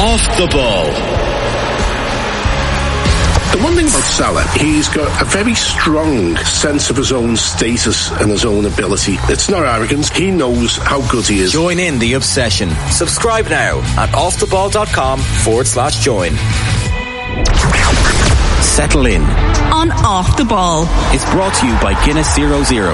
Off the Ball. The one thing about Salah, he's got a very strong sense of his own status and his own ability. It's not arrogance. He knows how good he is. Join in the obsession. Subscribe now at offtheball.com/join. Settle in. On Off the Ball. It's brought to you by Guinness 00.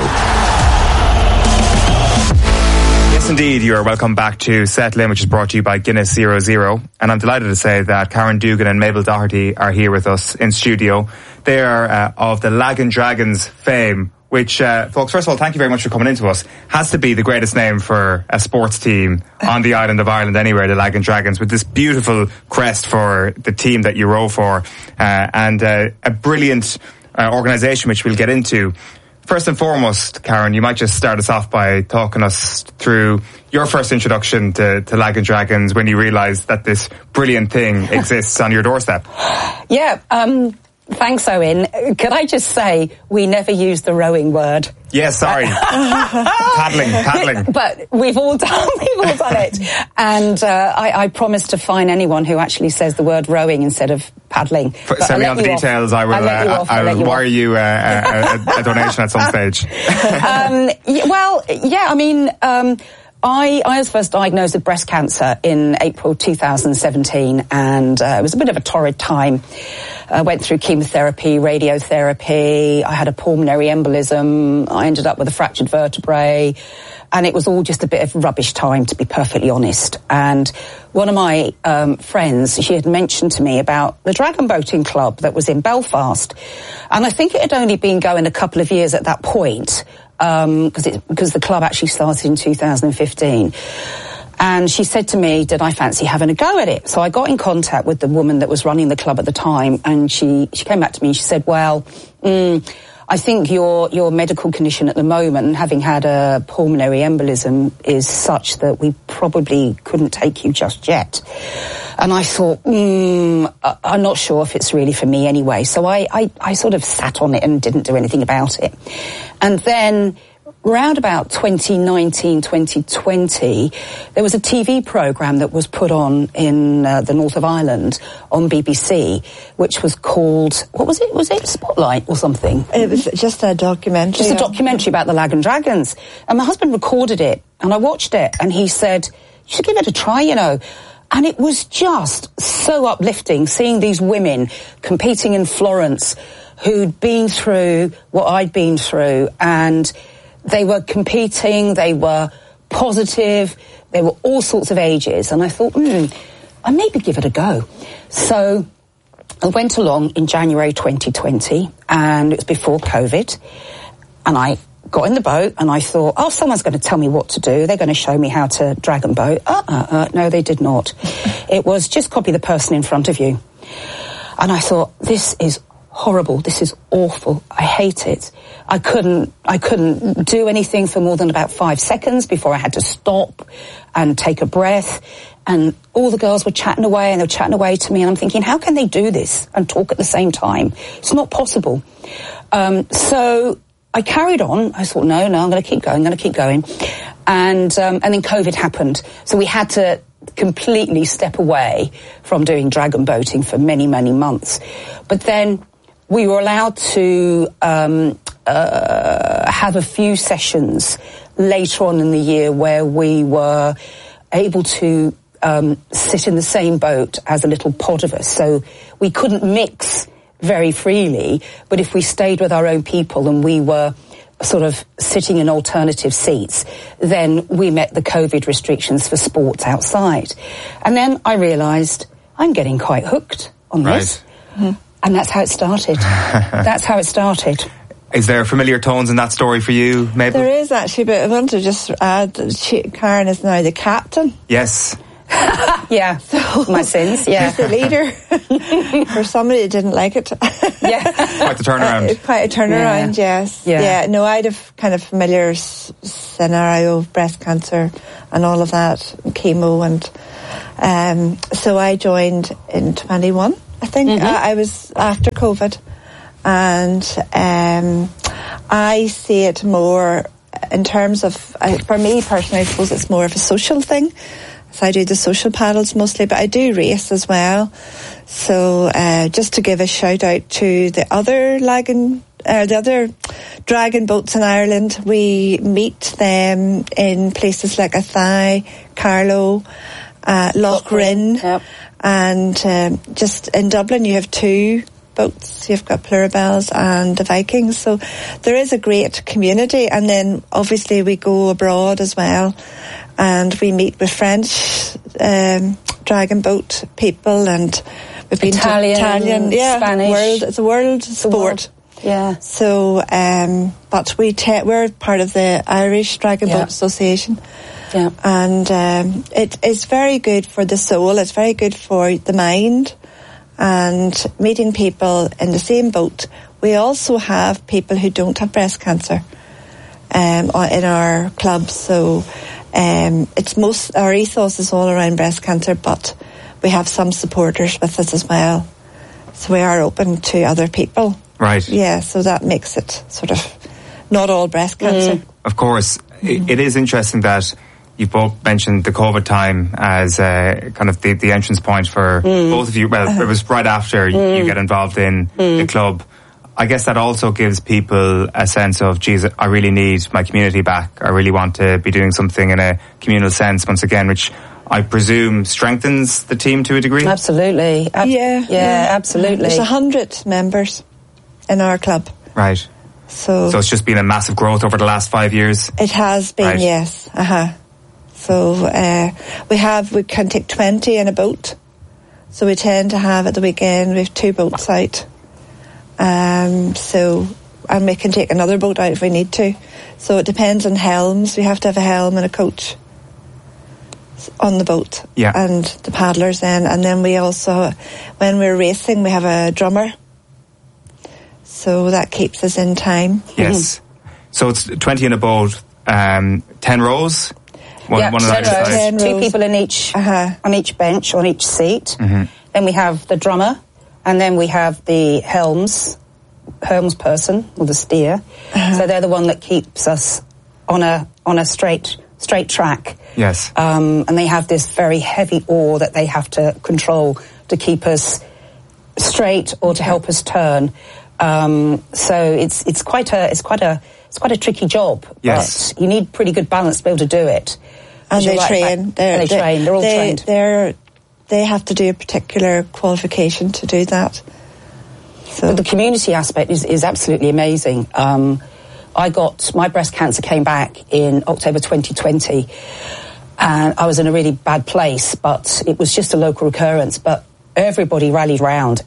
Yes, indeed, you are welcome back to Settle In, which is brought to you by Guinness 00. And I'm delighted to say that Karen Dugan and Mabel Doherty are here with us in studio. They are of the Lagan Dragons fame, which, folks, first of all, thank you very much for coming in to us. Has to be the greatest name for a sports team on the island of Ireland anywhere, the Lagan Dragons, with this beautiful crest for the team that you row for, and a brilliant organisation, which we'll get into. First and foremost, Karen, you might just start us off by talking us through your first introduction to Lagan Dragons when you realised that this brilliant thing exists on your doorstep. Yeah, thanks, Owen. Could I just say, we never use the rowing word. Yeah, sorry. Paddling. But we've all done it. And I promise to fine anyone who actually says the word rowing instead of paddling. Send me on the details. I'll wire you a donation at some stage. I was first diagnosed with breast cancer in April 2017, and it was a bit of a torrid time. I went through chemotherapy, radiotherapy, I had a pulmonary embolism, I ended up with a fractured vertebrae, and it was all just a bit of rubbish time, to be perfectly honest. And one of my friends, she had mentioned to me about the Dragon Boating Club that was in Belfast, and I think it had only been going a couple of years at that point, because the club actually started in 2015. And she said to me, did I fancy having a go at it? So I got in contact with the woman that was running the club at the time, and she came back to me and she said, well, I think your medical condition at the moment, having had a pulmonary embolism, is such that we probably couldn't take you just yet. And I thought, I'm not sure if it's really for me anyway. So I sort of sat on it and didn't do anything about it. And then round about 2019, 2020, there was a TV programme that was put on in the north of Ireland on BBC, which was called, what was it? Was it Spotlight or something? It was just a documentary. Just a documentary about the Lagan Dragons. And my husband recorded it, and I watched it, and he said, you should give it a try, you know. And it was just so uplifting, seeing these women competing in Florence who'd been through what I'd been through, and they were competing, they were positive, they were all sorts of ages. And I thought, I maybe give it a go. So I went along in January 2020, and it was before COVID, and I got in the boat and I thought, oh, someone's going to tell me what to do. They're going to show me how to dragon boat. No, they did not. It was just copy the person in front of you. And I thought, this is horrible. This is awful. I hate it. I couldn't do anything for more than about 5 seconds before I had to stop and take a breath. And all the girls were chatting away, and they were chatting away to me, and I'm thinking, how can they do this and talk at the same time? It's not possible. So I carried on. I thought, no, I'm going to keep going, And then COVID happened. So we had to completely step away from doing dragon boating for many, many months. But then we were allowed to have a few sessions later on in the year where we were able to sit in the same boat as a little pod of us. So we couldn't mix very freely, but if we stayed with our own people and we were sort of sitting in alternative seats, then we met the COVID restrictions for sports outside. And then I realised I'm getting quite hooked on this. Mm-hmm. And that's how it started. Is there familiar tones in that story for you, Mabel? There is actually, but I want to just add that Karen is now the captain. Yes. Yeah, so, my sins, yeah. He's the leader. For somebody that didn't like it. Yeah. Quite the turnaround. Quite a turnaround, yes. Yeah. No, I had a kind of familiar scenario of breast cancer and all of that, chemo, and so I joined in 21, I think. Mm-hmm. I was after COVID, and I see it more in terms of, for me personally, I suppose it's more of a social thing. So I do the social paddles mostly, but I do race as well. So just to give a shout out to the other the other dragon boats in Ireland, we meet them in places like Athy, Carlow, Loch Rinn, yep. and just in Dublin you have 2 boats. You've got Pluribels and the Vikings, so there is a great community. And then obviously we go abroad as well, and we meet with French dragon boat people, and we've been Italian, yeah, Spanish. It's a world sport. Yeah. So, but we're part of the Irish Dragon Boat Association. Yeah. And it is very good for the soul. It's very good for the mind. And meeting people in the same boat. We also have people who don't have breast cancer in our club. So our ethos is all around breast cancer, but we have some supporters with us as well. So we are open to other people. Right. Yeah, so that makes it sort of not all breast cancer. Of course. It is interesting that you both mentioned the COVID time as kind of the entrance point for both of you. Well, it was right after you get involved in the club. I guess that also gives people a sense of, geez, I really need my community back. I really want to be doing something in a communal sense once again, which I presume strengthens the team to a degree. Absolutely. Yeah, absolutely. There's 100 members in our club. Right. So it's just been a massive growth over the last 5 years? It has been, right. Yes. So we can take 20 in a boat. So we tend to have at the weekend, we have 2 boats out. And we can take another boat out if we need to. So it depends on helms. We have to have a helm and a coach on the boat. Yeah. And the paddlers then. And then we also, when we're racing, we have a drummer. So that keeps us in time. Yes. So it's 20 in a boat, 10 rows? One on either side. 2 people in each, on each bench, on each seat. Then we have the drummer, and then we have the helms person, or the steer. So they're the one that keeps us on a straight track. Yes. And they have this very heavy oar that they have to control to keep us straight or to help us turn. So it's quite a tricky job. Yes. But you need pretty good balance to be able to do it. And they train. They're all trained. They have to do a particular qualification to do that. So but the community aspect is absolutely amazing. My breast cancer came back in October 2020, and I was in a really bad place, but it was just a local recurrence. But everybody rallied round.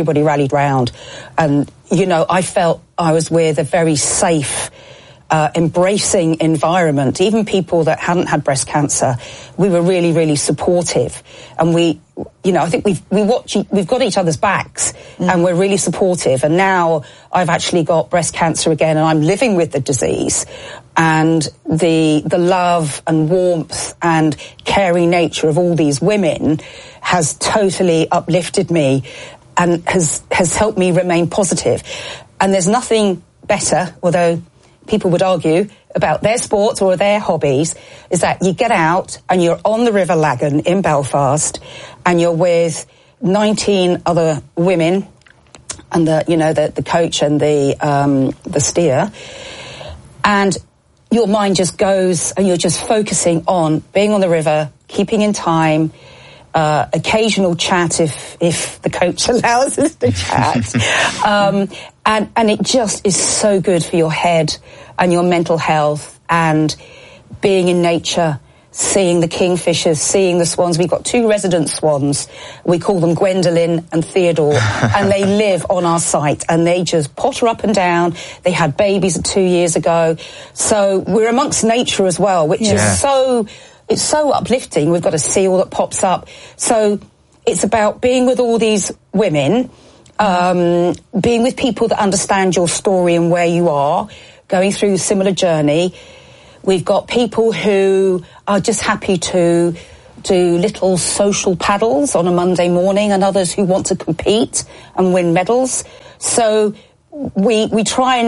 And, I felt I was with a very safe, embracing environment. Even people that hadn't had breast cancer, we were really, really supportive. And I think we've got each other's backs, and we're really supportive. And now I've actually got breast cancer again, and I'm living with the disease. And the love and warmth and caring nature of all these women has totally uplifted me and has helped me remain positive. And there's nothing better, although people would argue about their sports or their hobbies, is that you get out and you're on the River Lagan in Belfast, and you're with 19 other women, and the coach and the steer, and your mind just goes, and you're just focusing on being on the river, keeping in time. Occasional chat if the coach allows us to chat. And it just is so good for your head and your mental health, and being in nature, seeing the kingfishers, seeing the swans. We've got 2 resident swans. We call them Gwendolyn and Theodore, and they live on our site, and they just potter up and down. They had babies 2 years ago. So we're amongst nature as well, which is it's so uplifting. We've got a seal that pops up. So it's about being with all these women, being with people that understand your story and where you are, going through a similar journey. We've got people who are just happy to do little social paddles on a Monday morning, and others who want to compete and win medals. So we try and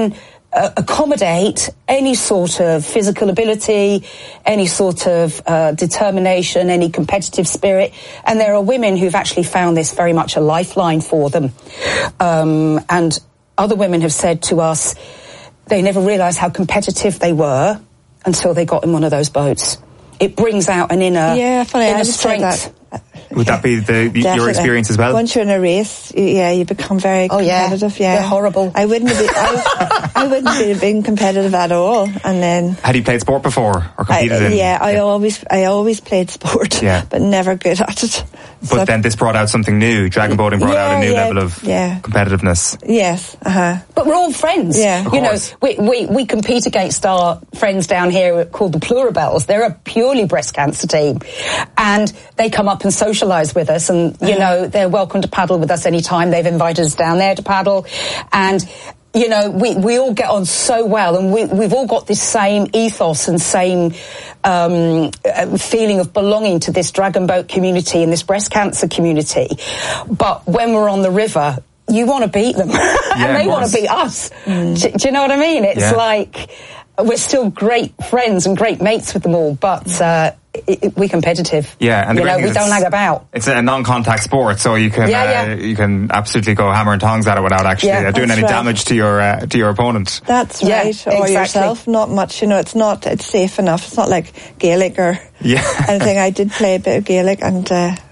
accommodate any sort of physical ability, any sort of determination, any competitive spirit. And there are women who've actually found this very much a lifeline for them. And other women have said to us they never realised how competitive they were until they got in one of those boats. It brings out an inner strength. Would that be your experience as well? Once you're in a race, you become very competitive. Yeah, they're horrible. I wouldn't have been competitive at all. And then, had you played sport before or competed? I always played sport, but never good at it. But then this brought out something new. Dragon boating brought out a new level of competitiveness. Yes, but we're all friends. Yeah, you know, we compete against our friends down here called the Pluribels. They're a purely breast cancer team, and they come up and socialise with us, and you know, they're welcome to paddle with us anytime. They've invited us down there to paddle, and you know, we all get on so well, and we've all got this same ethos and same feeling of belonging to this dragon boat community and this breast cancer community. But when we're on the river, you want to beat them, and they want to beat us. Do you know what I mean? It's like we're still great friends and great mates with them all, but we're competitive. Yeah, and we don't lag about. It's a non-contact sport, so you can you can absolutely go hammer and tongs at it without actually doing any damage to your opponent. That's right, or yourself. Not much, you know. It's safe enough. It's not like Gaelic or anything. I did play a bit of Gaelic, and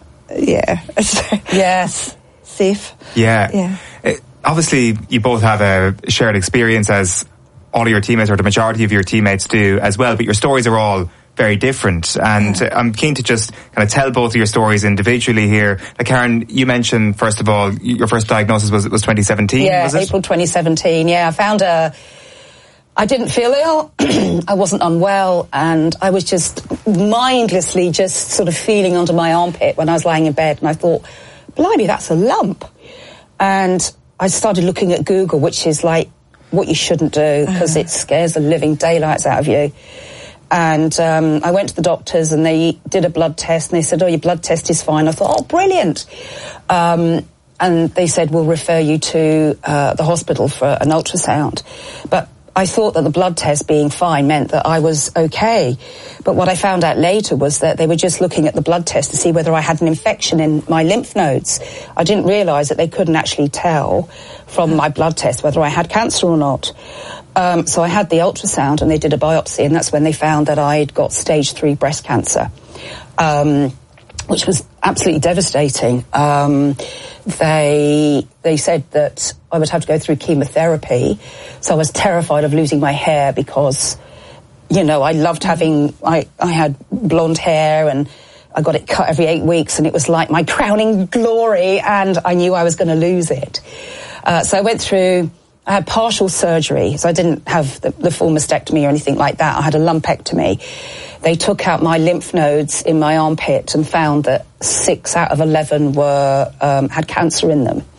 it's safe. Yeah. Obviously, you both have a shared experience, as all of your teammates, or the majority of your teammates do as well, but your stories are all very different, and I'm keen to just kind of tell both of your stories individually here. Like Karen, you mentioned, first of all, your first diagnosis was 2017, was it? April 2017, I found I didn't feel ill, I wasn't unwell, and I was just mindlessly just sort of feeling under my armpit when I was lying in bed, and I thought, blimey, that's a lump. And I started looking at Google, which is like what you shouldn't do, because it scares the living daylights out of you. And I went to the doctors, and they did a blood test, and they said, your blood test is fine. I thought, brilliant. And they said, we'll refer you to the hospital for an ultrasound. But I thought that the blood test being fine meant that I was okay. But what I found out later was that they were just looking at the blood test to see whether I had an infection in my lymph nodes. I didn't realise that they couldn't actually tell from my blood test whether I had cancer or not. So I had the ultrasound, and they did a biopsy, and that's when they found that I'd got stage 3 breast cancer, which was absolutely devastating. They said that I would have to go through chemotherapy, so I was terrified of losing my hair because, you know, I loved having, I had blonde hair, and I got it cut every 8 weeks, and it was like my crowning glory, and I knew I was going to lose it. So I had partial surgery, so I didn't have the full mastectomy or anything like that. I had a lumpectomy. They took out my lymph nodes in my armpit and found that 6 out of 11 had cancer in them.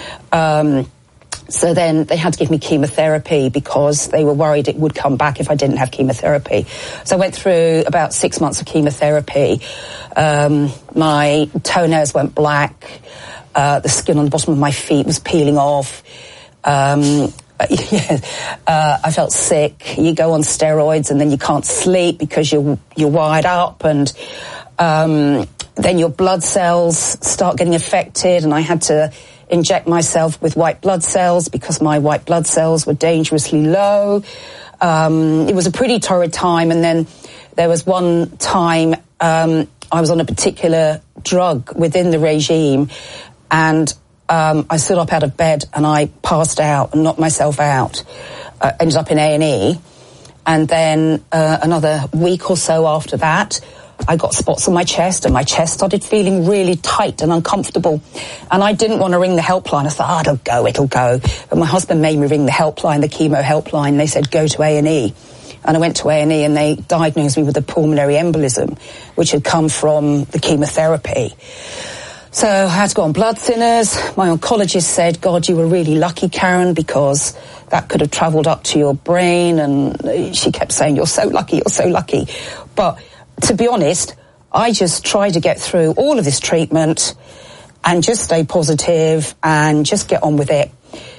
So then they had to give me chemotherapy because they were worried it would come back if I didn't have chemotherapy. So I went through about 6 months of chemotherapy. My toenails went black. The skin on the bottom of my feet was peeling off. I felt sick. You go on steroids, and then you can't sleep because you're wired up, and then your blood cells start getting affected, and I had to inject myself with white blood cells because my white blood cells were dangerously low. It was a pretty torrid time, and then there was one time I was on a particular drug within the regime, and I stood up out of bed and I passed out and knocked myself out. Ended up in A&E. And then another week or so after that, I got spots on my chest, and my chest started feeling really tight and uncomfortable. And I didn't want to ring the helpline. I thought, it'll go. But my husband made me ring the helpline, the chemo helpline. They said, go to A&E. And I went to A&E, and they diagnosed me with a pulmonary embolism, which had come from the chemotherapy. So I had to go on blood thinners. My oncologist said, God, you were really lucky, Karen, because that could have travelled up to your brain. And she kept saying, you're so lucky, you're so lucky. But to be honest, I just tried to get through all of this treatment and just stay positive and just get on with it.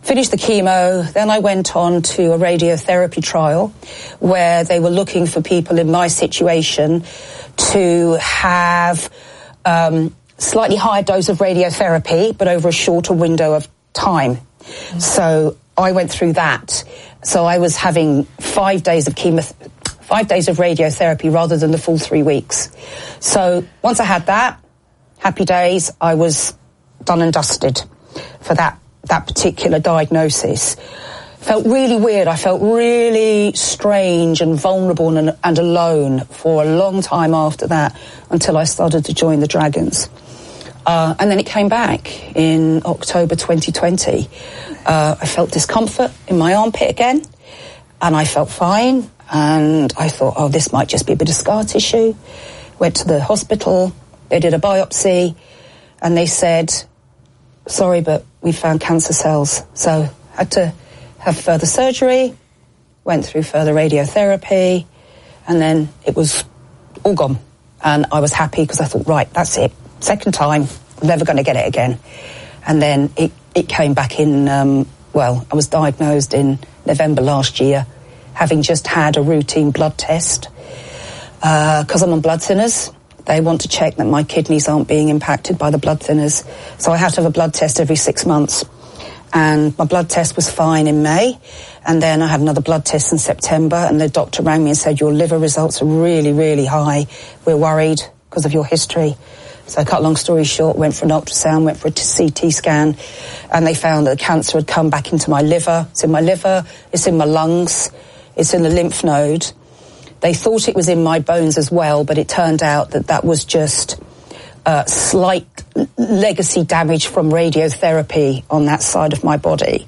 finished the chemo, then I went on to a radiotherapy trial where they were looking for people in my situation to have slightly higher dose of radiotherapy, but over a shorter window of time. So I went through that. So I was having 5 days of 5 days of radiotherapy rather than the full 3 weeks. So once I had that, happy days, I was done and dusted for that particular diagnosis. Felt really weird. I felt really strange and vulnerable and alone for a long time after that, until I started to join the Dragons. And then it came back in October 2020. I felt discomfort in my armpit again, and I felt fine. And I thought, oh, this might just be a bit of scar tissue. Went to the hospital. They did a biopsy, and they said, sorry, but we found cancer cells. So had to have further surgery, went through further radiotherapy, and then it was all gone. And I was happy because I thought, right, that's it. Second time, I'm never going to get it again. And then it came back in, I was diagnosed in November last year, having just had a routine blood test. Because I'm on blood thinners, they want to check that my kidneys aren't being impacted by the blood thinners. So I have to have a blood test every 6 months. And my blood test was fine in May. And then I had another blood test in September, and the doctor rang me and said, your liver results are really, really high. We're worried because of your history. So cut long story short, went for an ultrasound, went for a CT scan, and they found that the cancer had come back into my liver. It's in my liver, it's in my lungs, it's in the lymph node. They thought it was in my bones as well, but it turned out that was just slight legacy damage from radiotherapy on that side of my body.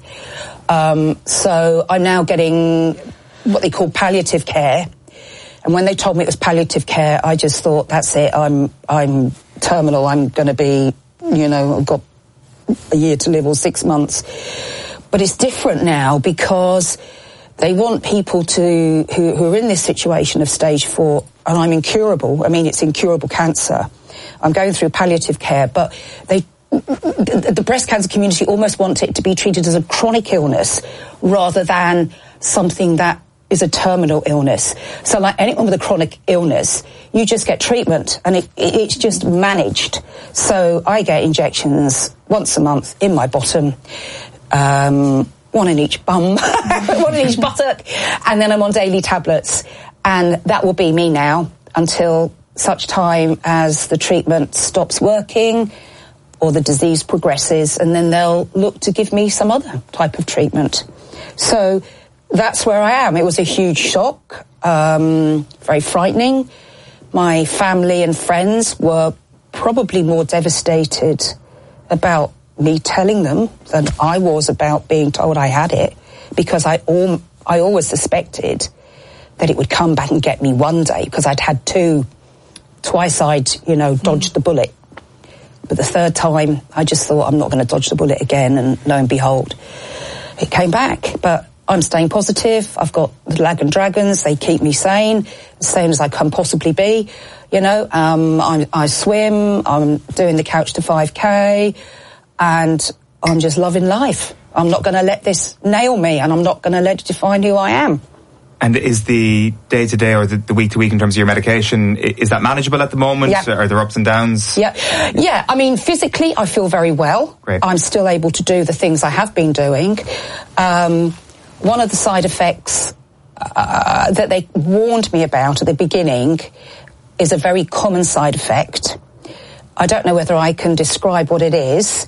So I'm now getting what they call palliative care. And when they told me it was palliative care, I just thought, that's it, I'm terminal, I'm going to be, I've got a year to live or 6 months. But it's different now because they want people who are in this situation of stage 4, and I'm incurable. I mean, it's incurable cancer. I'm going through palliative care, but the breast cancer community almost want it to be treated as a chronic illness rather than something that is a terminal illness. So like anyone with a chronic illness, you just get treatment and it's just managed. So I get injections once a month in my bottom, one in each bum, one in each buttock, and then I'm on daily tablets. And that will be me now until such time as the treatment stops working or the disease progresses, and then they'll look to give me some other type of treatment. So that's where I am. It was a huge shock, very frightening. My family and friends were probably more devastated about me telling them than I was about being told I had it, because I always suspected that it would come back and get me one day, because I'd had twice I'd, dodged the bullet. But the third time, I just thought, I'm not going to dodge the bullet again, and lo and behold, it came back. But I'm staying positive. I've got the Lagan Dragons. They keep me sane as I can possibly be. I swim. I'm doing the Couch to 5K, and I'm just loving life. I'm not going to let this nail me, and I'm not going to let it define who I am. And is the day-to-day or the week-to-week in terms of your medication, is that manageable at the moment? Yeah. Are there ups and downs? Yeah. I mean, physically, I feel very well. Great. I'm still able to do the things I have been doing. One of the side effects that they warned me about at the beginning is a very common side effect. I don't know whether I can describe what it is.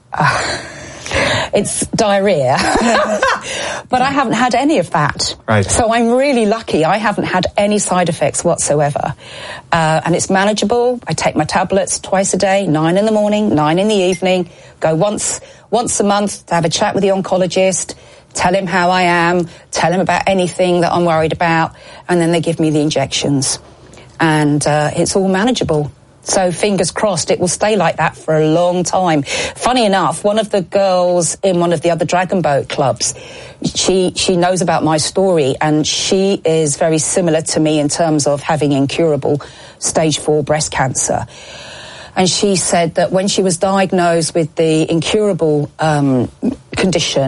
It's diarrhea. But I haven't had any of that. Right. So I'm really lucky. I haven't had any side effects whatsoever. And it's manageable. I take my tablets twice a day, 9 in the morning, 9 in the evening, go once a month to have a chat with the oncologist, tell him how I am, tell him about anything that I'm worried about, and then they give me the injections. And it's all manageable. So fingers crossed it will stay like that for a long time. Funny enough, one of the girls in one of the other Dragon Boat clubs, she knows about my story, and she is very similar to me in terms of having incurable stage 4 breast cancer. And she said that when she was diagnosed with the incurable condition,